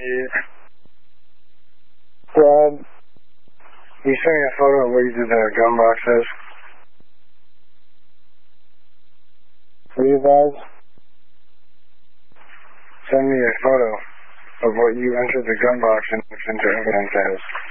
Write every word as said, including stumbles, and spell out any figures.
Brad, you sent me a photo of what you did to the gun boxes. Will you guys send me a photo of what you entered the gun box and into evidence as?